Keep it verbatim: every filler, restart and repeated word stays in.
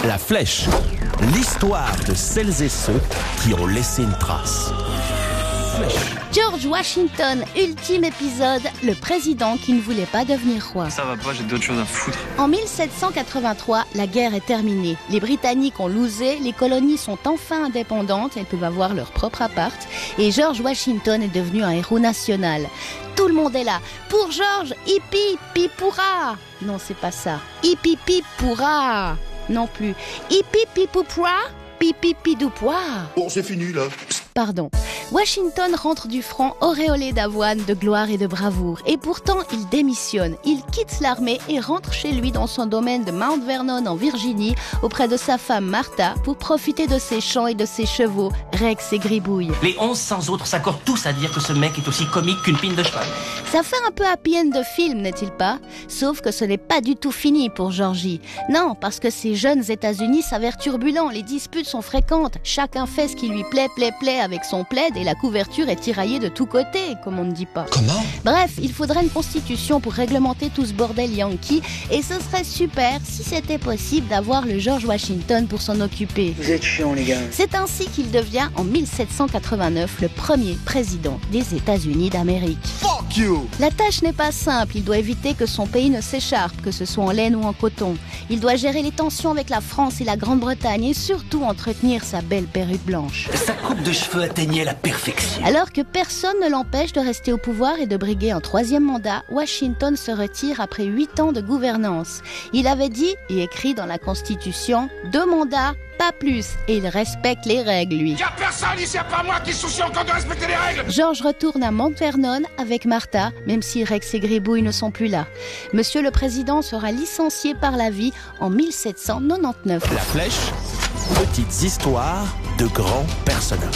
La Flèche, l'histoire de celles et ceux qui ont laissé une trace. Flèche. George Washington, ultime épisode, le président qui ne voulait pas devenir roi. Ça va pas, j'ai d'autres choses à foutre. En mille sept cent quatre-vingt-trois, la guerre est terminée. Les Britanniques ont losé, les colonies sont enfin indépendantes, elles peuvent avoir leur propre appart, et George Washington est devenu un héros national. Tout le monde est là. Pour George, hippie, pipoura. Non, c'est pas ça. Hippie, pipoura. Non plus. Hippie, pipoura, pipi, pidoupoua. Bon, c'est fini, là. Pardon. Washington rentre du front auréolé d'avoine, de gloire et de bravoure. Et pourtant, il démissionne. Il quitte l'armée et rentre chez lui dans son domaine de Mount Vernon en Virginie, auprès de sa femme Martha, pour profiter de ses champs et de ses chevaux, Rex et Gribouille. Les onze cents autres s'accordent tous à dire que ce mec est aussi comique qu'une pine de cheval. Ça fait un peu happy end de film, n'est-il pas? Sauf que ce n'est pas du tout fini pour Georgie. Non, parce que ces jeunes États-Unis s'avèrent turbulents, les disputes sont fréquentes, chacun fait ce qui lui plaît, plaît, plaît avec son plaid et la couverture est tiraillée de tous côtés, comme on ne dit pas. Comment? Bref, il faudrait une constitution pour réglementer tout ce bordel yankee et ce serait super si c'était possible d'avoir le George Washington pour s'en occuper. Vous êtes chiants, les gars. C'est ainsi qu'il devient en mille sept cent quatre-vingt-neuf le premier président des États-Unis d'Amérique. Fuck you! La tâche n'est pas simple, il doit éviter que son pays ne s'écharpe, que ce soit en laine ou en coton. Il doit gérer les tensions avec la France et la Grande-Bretagne et surtout entretenir sa belle perruque blanche. Sa coupe de cheveux atteignait la perfection. Alors que personne ne l'empêche de rester au pouvoir et de briguer un troisième mandat, Washington se retire après huit ans de gouvernance. Il avait dit et écrit dans la Constitution « deux mandats, pas plus », et il respecte les règles, lui. Y'a personne ici à part moi qui se soucie encore de respecter les règles. George retourne à Mount Vernon avec Martha, même si Rex et Gribouille ne sont plus là. Monsieur le Président sera licencié par la vie en mille sept cent quatre-vingt-dix-neuf. La Flèche, petites histoires de grands personnages.